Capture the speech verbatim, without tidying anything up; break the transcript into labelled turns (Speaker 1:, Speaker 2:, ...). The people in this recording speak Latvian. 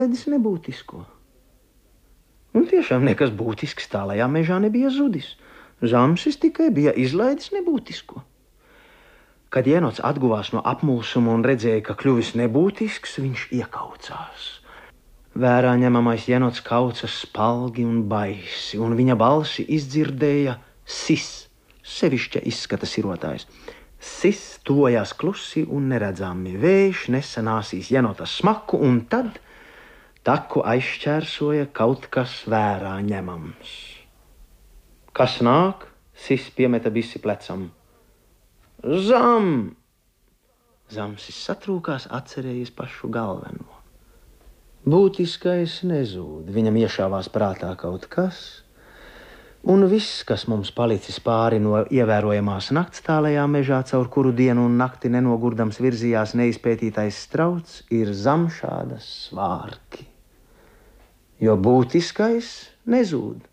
Speaker 1: izlaidis nebūtisko. Un tiešām nekas būtisks tālajā mežā nebija zudis. Zamsis tikai bija izlaidis nebūtisko. Kad jenots atguvās no apmulsuma un redzēja, ka kļuvis nebūtisks, viņš iekaucās. Vērā ņemamais jenots kauca spalgi un baisi, un viņa balsi izdzirdēja Sis, sevišķa izskata sirotājs. Sis tuvojās klusi un neredzami. Vējš nesa nāsīs jenota smaku, un tad taku aizšķērsoja kaut kas vērā ņemams. Kas nāk? Sis piemeta bisi plecam. Zam! Zamsis satrūkās, atcerējies pašu galveno. Būtiskais nezūd, viņam iešāvās prātā kaut kas, un viss, kas mums palicis pāri no ievērojamās nakts tālajā mežā, caur kuru dienu un nakti nenogurdams virzījās neizpētītais strauts, ir zam šādas svārki. Jo būtiskais nezūd.